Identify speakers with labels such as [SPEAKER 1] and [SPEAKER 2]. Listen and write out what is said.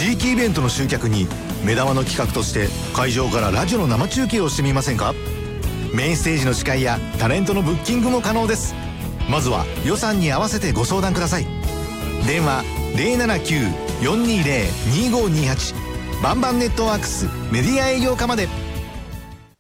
[SPEAKER 1] 地域イベントの集客に目玉の企画として会場からラジオの生中継をしてみませんか？メインステージの司会やタレントのブッキングも可能です。まずは予算に合わせてご相談ください。電話 079-420-2528 バンバンネットワークスメディア営業課まで。